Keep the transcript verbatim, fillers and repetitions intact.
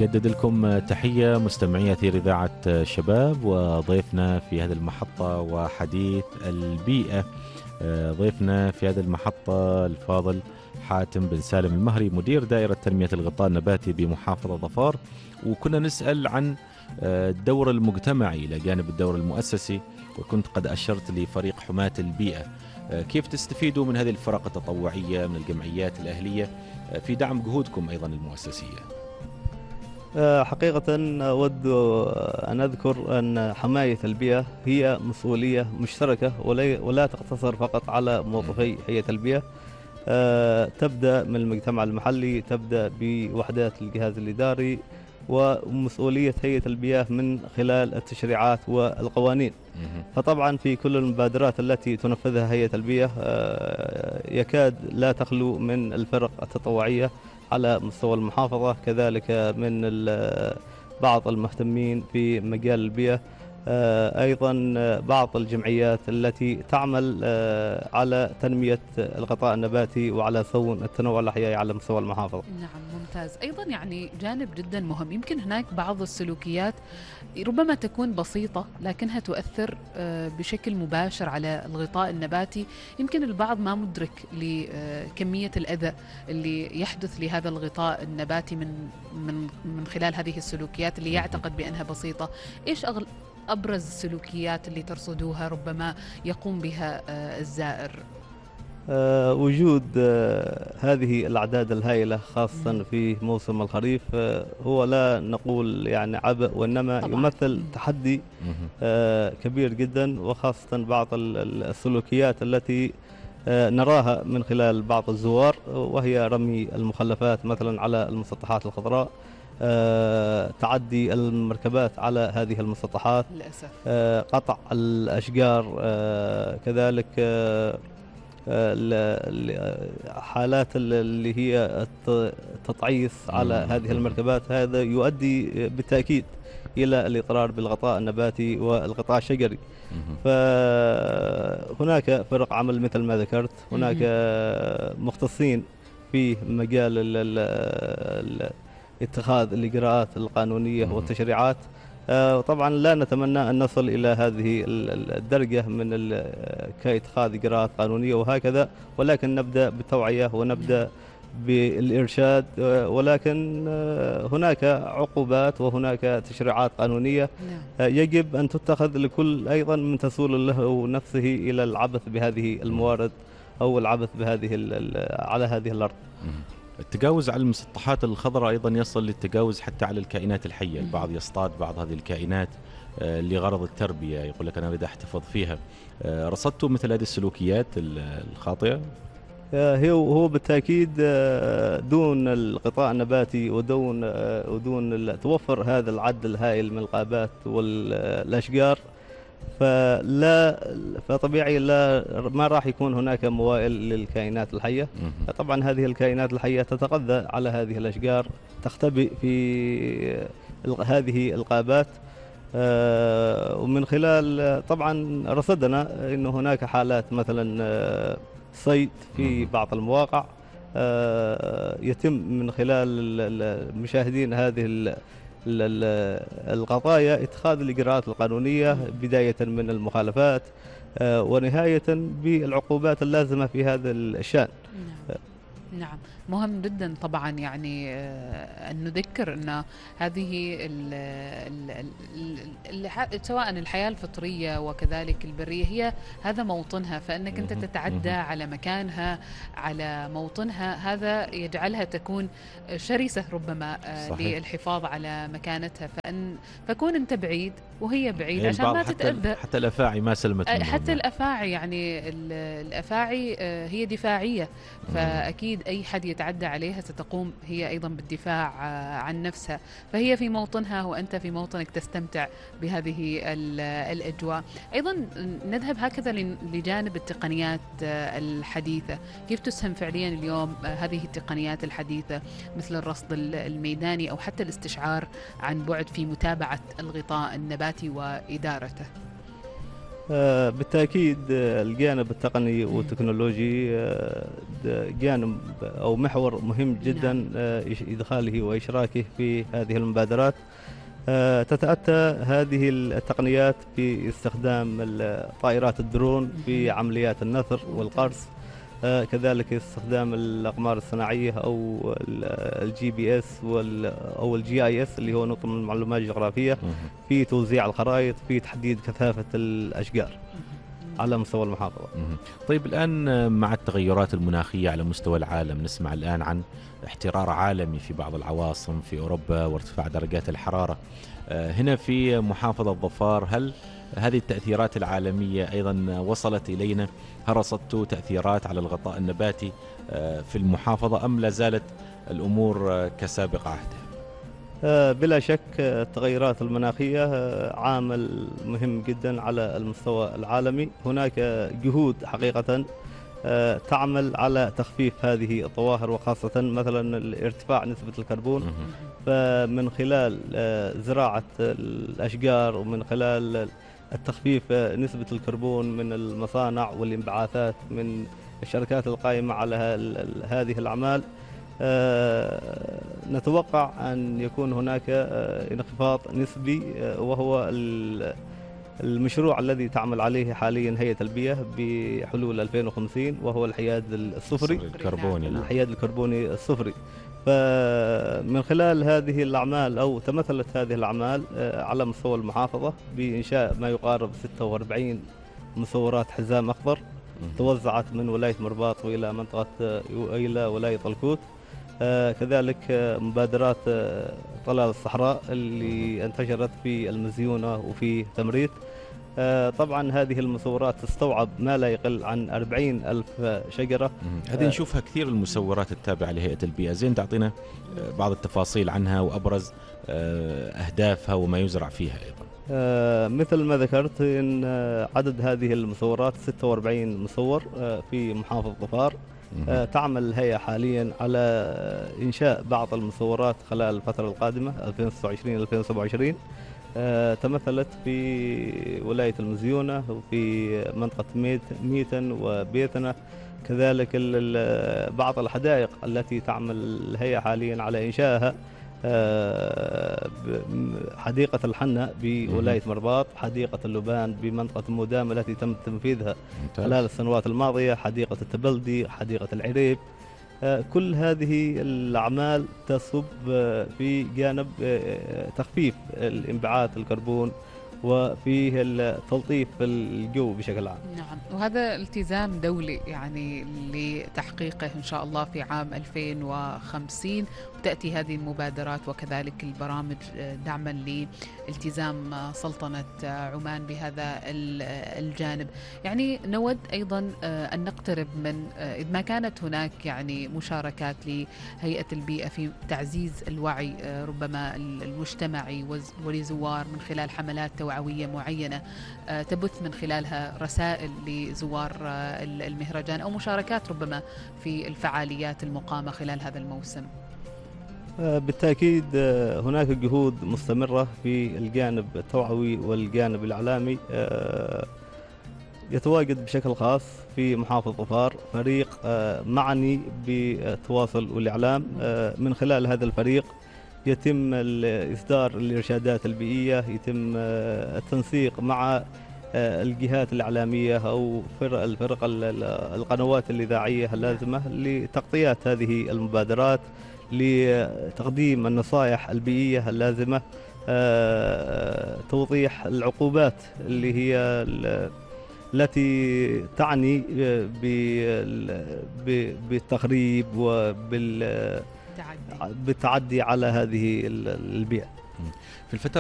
نجدد لكم تحية مستمعي أثير إذاعة شباب، وضيفنا في هذه المحطة وحديث البيئة. ضيفنا في هذه المحطة الفاضل حاتم بن سالم المهري، مدير دائرة تنمية الغطاء النباتي بمحافظة ظفار. وكنا نسأل عن الدور المجتمعي إلى جانب الدور المؤسسي، وكنت قد أشرت لفريق حماة البيئة. كيف تستفيدوا من هذه الفرق التطوعية من الجمعيات الأهلية في دعم جهودكم أيضا المؤسسية؟ حقيقة أود أن أذكر أن حماية البيئة هي مسؤولية مشتركة ولا تقتصر فقط على موظفي هيئة البيئة. تبدأ من المجتمع المحلي، تبدأ بوحدات الجهاز الإداري، ومسؤولية هيئة البيئة من خلال التشريعات والقوانين. فطبعا في كل المبادرات التي تنفذها هيئة البيئة يكاد لا تخلو من الفرق التطوعية على مستوى المحافظة، كذلك من بعض المهتمين في مجال البيئة، أيضا بعض الجمعيات التي تعمل على تنمية الغطاء النباتي وعلى صون التنوع الأحيائي على مستوى المحافظة. نعم، ممتاز. أيضا يعني جانب جدا مهم، يمكن هناك بعض السلوكيات ربما تكون بسيطة لكنها تؤثر بشكل مباشر على الغطاء النباتي. يمكن البعض ما مدرك لكمية الأذى اللي يحدث لهذا الغطاء النباتي من من من خلال هذه السلوكيات اللي يعتقد بأنها بسيطة. إيش أغل أبرز السلوكيات اللي ترصدوها ربما يقوم بها الزائر؟ أه وجود أه هذه الأعداد الهائلة خاصة في موسم الخريف أه هو لا نقول يعني عبء، وإنما طبعا يمثل تحدي أه كبير جدا، وخاصة بعض السلوكيات التي أه نراها من خلال بعض الزوار، وهي رمي المخلفات مثلا على المسطحات الخضراء، أه تعدي المركبات على هذه المسطحات للأسف، أه قطع الأشجار، أه كذلك أه حالات اللي هي التطعيص على هذه المركبات. هذا يؤدي بالتأكيد إلى الإضرار بالغطاء النباتي والغطاء الشجري. فهناك فرق عمل مثل ما ذكرت، هناك مختصين في مجال ال ال ال اتخاذ الإجراءات القانونية والتشريعات. طبعا لا نتمنى أن نصل إلى هذه الدرجة من كاتخاذ إجراءات قانونية وهكذا، ولكن نبدأ بالتوعية ونبدأ بالإرشاد، ولكن هناك عقوبات وهناك تشريعات قانونية يجب أن تتخذ لكل أيضا من تسول له نفسه إلى العبث بهذه الموارد أو العبث بهذه على هذه الأرض. التجاوز على المسطحات الخضراء أيضا يصل للتجاوز حتى على الكائنات الحية. البعض يصطاد بعض هذه الكائنات لغرض التربية، يقول لك أنا أريد أحتفظ فيها. رصدتوا مثل هذه السلوكيات الخاطئة؟ هو بالتأكيد دون الغطاء النباتي ودون ودون توفر هذا العدد الهائل من الغابات والأشجار، فلا فطبيعي لا ما راح يكون هناك موائل للكائنات الحية. طبعا هذه الكائنات الحية تتغذى على هذه الأشجار، تختبئ في هذه الغابات، ومن خلال طبعا رصدنا أن هناك حالات مثلا صيد في بعض المواقع يتم من خلال المشاهدين هذه القضايا اتخاذ الإجراءات القانونية، بداية من المخالفات ونهاية بالعقوبات اللازمة في هذا الشأن. نعم، مهم جدا طبعا يعني أن نذكر أن هذه ال ال ال سواء الحياة الفطرية وكذلك البرية هي هذا موطنها، فإنك أنت تتعدى على مكانها على موطنها، هذا يجعلها تكون شرسة ربما للحفاظ على مكانتها، فأن فكون أنت بعيد وهي بعيد عشان ما تتأذى. حتى الأفاعي ما سلمت منهم، حتى الأفاعي يعني الأفاعي هي دفاعية، فأكيد أي حد يتعدى عليها ستقوم هي أيضا بالدفاع عن نفسها، فهي في موطنها وأنت في موطنك تستمتع بهذه الأجواء. أيضا نذهب هكذا لجانب التقنيات الحديثة، كيف تسهم فعليا اليوم هذه التقنيات الحديثة مثل الرصد الميداني أو حتى الاستشعار عن بعد في متابعة الغطاء النباتي وإدارته؟ آه، بالتأكيد آه، الجانب التقني والتكنولوجي آه، د- جانب أو محور مهم جدا نعم. آه، إش- إدخاله وإشراكه في هذه المبادرات. آه، تتأتى هذه التقنيات باستخدام ال- طائرات الدرون في مهم. عمليات النثر والقرص، ممتاز. آه، كذلك استخدام الأقمار الصناعية أو الجي بي اس أو الجي اي اس اللي هو نظم المعلومات الجغرافية مهم. في توزيع الخرائط، في تحديد كثافة الأشجار مهم. على مستوى المحافظة. مهم. طيب الآن مع التغيرات المناخية على مستوى العالم نسمع الآن عن احترار عالمي في بعض العواصم في أوروبا وارتفاع درجات الحرارة. آه، هنا في محافظة ظفار هل هذه التأثيرات العالمية أيضا وصلت إلينا؟ هل رصدتوا تأثيرات على الغطاء النباتي آه، في المحافظة أم لا زالت الأمور آه، كسابق عهدها؟ آه، بلا شك آه، التغيرات المناخية آه، عامل مهم جدا على المستوى العالمي. هناك جهود حقيقة آه، تعمل على تخفيف هذه الظواهر، وخاصة مثلا ارتفاع نسبة الكربون. مهم. فمن خلال آه، زراعة الأشجار ومن خلال التخفيف آه، نسبة الكربون من المصانع والانبعاثات من الشركات القائمة على ه- هذه الأعمال، آه، نتوقع أن يكون هناك آه، انخفاض نسبي، آه، وهو ال- المشروع الذي تعمل عليه حاليا هيئة البيئة بحلول ألفين وخمسين، وهو الحياد الصفري، الكربوني. نعم. الحياد الكربوني الصفري. فمن خلال هذه الأعمال أو تمثلت هذه الأعمال آه، على مستوى المحافظة بإنشاء ما يقارب ستة وأربعين مسورات حزام أخضر مهم. توزعت من ولاية مرباط وإلى منطقة آه، إلى ولاية الكوت. آه، كذلك آه، مبادرات آه، طلال الصحراء اللي انتشرت في المزيونة وفي تمريت. آه، طبعا هذه المسورات تستوعب ما لا يقل عن أربعين ألف شجرة. مهم. هذه نشوفها كثير المسورات التابعة لهيئة البيئة. زين تعطينا آه، بعض التفاصيل عنها وأبرز آه، أهدافها وما يزرع فيها أيضا. آه، مثل ما ذكرت إن آه، عدد هذه المسورات ستة وأربعين مسور آه، في محافظة ظفار. مهم. آه، تعمل الهيئة حاليا على آه، إنشاء بعض المسورات خلال الفترة القادمة ألفين وستة وعشرين ألفين وسبعة وعشرين. آه، تمثلت في ولاية المزيونة وفي منطقة ميت ميتن وبيتنة. كذلك ال- ال- بعض الحدائق التي تعمل الهيئة حاليا على إنشائها، آه، ب- م- حديقة الحنة بولاية مرباط، حديقة اللبان بمنطقة المدام التي تم تنفيذها ممتاز. خلال السنوات الماضية، حديقة التبلدي، حديقة العريب. آه، كل هذه الأعمال تصب آه، في جانب آه، تخفيف الانبعاث الكربون وفيه تلطيف الجو بشكل عام. نعم، وهذا التزام دولي يعني لتحقيقه إن شاء الله في عام ألفين وخمسين، وتأتي هذه المبادرات وكذلك البرامج دعما لالتزام سلطنة عمان بهذا الجانب. يعني نود أيضا أن نقترب من، إذ ما كانت هناك يعني مشاركات لهيئة البيئة في تعزيز الوعي ربما المجتمعي ولزوار من خلال حملات توعوية معينة تبث من خلالها رسائل لزوار المهرجان أو مشاركات ربما في الفعاليات المقامة خلال هذا الموسم. بالتأكيد هناك جهود مستمرة في الجانب التوعوي والجانب الإعلامي. يتواجد بشكل خاص في محافظة ظفار فريق معني بالتواصل والإعلام. من خلال هذا الفريق يتم إصدار الإرشادات البيئية، يتم التنسيق مع الجهات الإعلامية أو فرق الفرق القنوات الإذاعية اللازمة لتغطية هذه المبادرات، لتقديم النصائح البيئية اللازمة، توضيح العقوبات اللي هي التي تعني بالتخريب وبالتعدي على هذه البيئة. في الفترة